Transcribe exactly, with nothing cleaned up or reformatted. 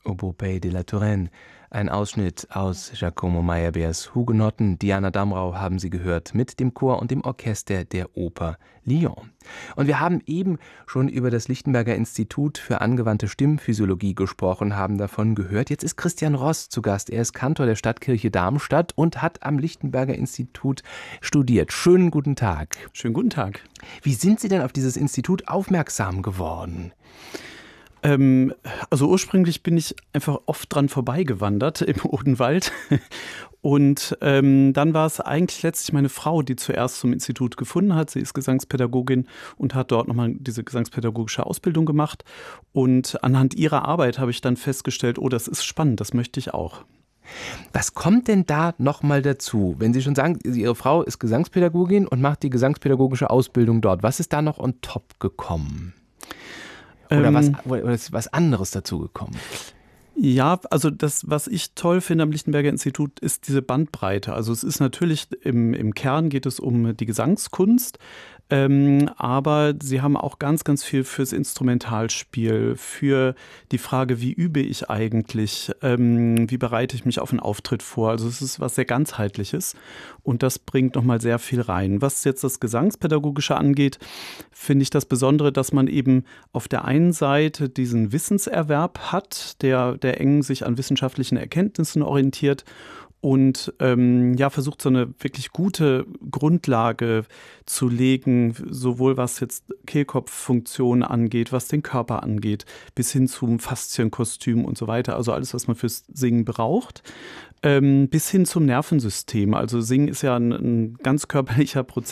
Epopée de la Touraine. Ein Ausschnitt aus Giacomo Meyerbeers Hugenotten. Diana Damrau haben Sie gehört mit dem Chor und dem Orchester der Oper Lyon. Und wir haben eben schon über das Lichtenberger Institut für angewandte Stimmphysiologie gesprochen, haben davon gehört. Jetzt ist Christian Ross zu Gast. Er ist Kantor der Stadtkirche Darmstadt und hat am Lichtenberger Institut studiert. Schönen guten Tag. Schönen guten Tag. Wie sind Sie denn auf dieses Institut aufmerksam geworden? Ähm, also ursprünglich bin ich einfach oft dran vorbeigewandert im Odenwald. Und ähm, dann war es eigentlich letztlich meine Frau, die zuerst zum Institut gefunden hat. Sie ist Gesangspädagogin und hat dort nochmal diese gesangspädagogische Ausbildung gemacht. Und anhand ihrer Arbeit habe ich dann festgestellt, oh, das ist spannend, das möchte ich auch. Was kommt denn da nochmal dazu? Wenn Sie schon sagen, Ihre Frau ist Gesangspädagogin und macht die gesangspädagogische Ausbildung dort. Was ist da noch on top gekommen? Oder, ähm, was, oder ist was anderes dazu gekommen? Ja, also das, was ich toll finde am Lichtenberger Institut, ist diese Bandbreite. Also es ist natürlich, im, im Kern geht es um die Gesangskunst, ähm, aber sie haben auch ganz, ganz viel fürs Instrumentalspiel, für die Frage, wie übe ich eigentlich, ähm, wie bereite ich mich auf einen Auftritt vor. Also es ist was sehr Ganzheitliches und das bringt nochmal sehr viel rein. Was jetzt das Gesangspädagogische angeht, finde ich das Besondere, dass man eben auf der einen Seite diesen Wissenserwerb hat, der, der eng sich an wissenschaftlichen Erkenntnissen orientiert und ähm, ja, versucht so eine wirklich gute Grundlage zu legen, sowohl was jetzt Kehlkopffunktion angeht, was den Körper angeht, bis hin zum Faszienkostüm und so weiter. Also alles, was man fürs Singen braucht, ähm, bis hin zum Nervensystem. Also Singen ist ja ein, ein ganz körperlicher Prozess.